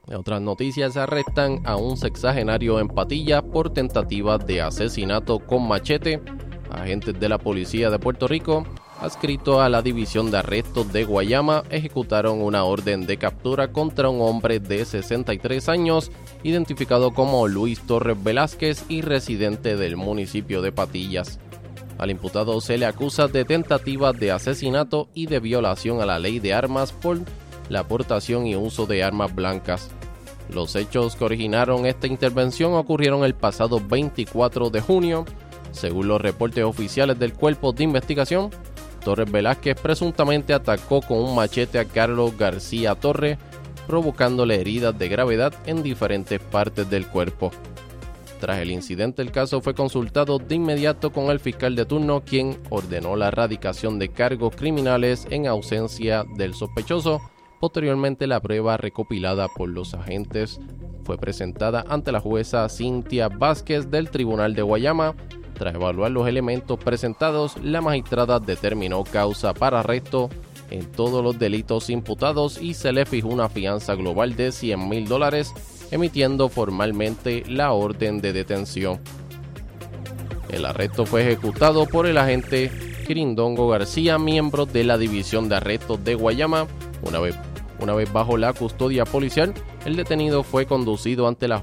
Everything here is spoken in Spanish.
En otras noticias, arrestan a un sexagenario en Patillas por tentativa de asesinato con machete. Agentes de la policía de Puerto Rico, adscritos a la División de Arrestos de Guayama, ejecutaron una orden de captura contra un hombre de 63 años, identificado como Luis Torres Velázquez y residente del municipio de Patillas. Al imputado se le acusa de tentativa de asesinato y de violación a la ley de armas por la aportación y uso de armas blancas. Los hechos que originaron esta intervención ocurrieron el pasado 24 de junio. Según los reportes oficiales del Cuerpo de Investigación, Torres Velázquez presuntamente atacó con un machete a Carlos García Torres, provocándole heridas de gravedad en diferentes partes del cuerpo. Tras el incidente, el caso fue consultado de inmediato con el fiscal de turno, quien ordenó la erradicación de cargos criminales en ausencia del sospechoso. Posteriormente, la prueba recopilada por los agentes fue presentada ante la jueza Cintia Vázquez del Tribunal de Guayama. Tras evaluar los elementos presentados, la magistrada determinó causa para arresto en todos los delitos imputados y se le fijó una fianza global de $100,000, emitiendo formalmente la orden de detención. El arresto fue ejecutado por el agente Quirindongo García, miembro de la División de Arrestos de Guayama. Una vez bajo la custodia policial, el detenido fue conducido ante la